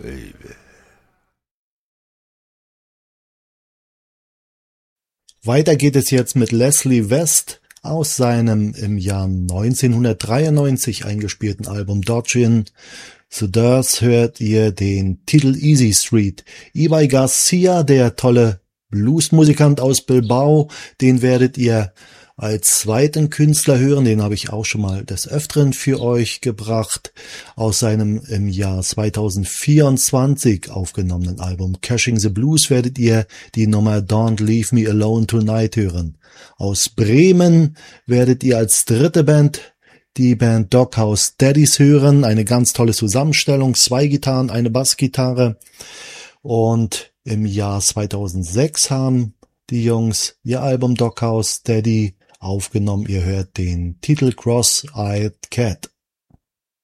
baby. Weiter geht es jetzt mit Leslie West aus seinem im Jahr 1993 eingespielten Album Dodgin. Zuerst hört ihr den Titel Easy Street. Ibai Garcia, der tolle Bluesmusikant aus Bilbao, den werdet ihr als zweiten Künstler hören, den habe ich auch schon mal des Öfteren für euch gebracht, aus seinem im Jahr 2024 aufgenommenen Album Cashing the Blues werdet ihr die Nummer Don't Leave Me Alone Tonight hören. Aus Bremen werdet ihr als dritte Band die Band Doghouse Daddies hören, eine ganz tolle Zusammenstellung, 2 Gitarren, eine Bassgitarre, und im Jahr 2006 haben die Jungs ihr Album Doghouse Daddy aufgenommen. Ihr hört den Titel Cross-Eyed Cat.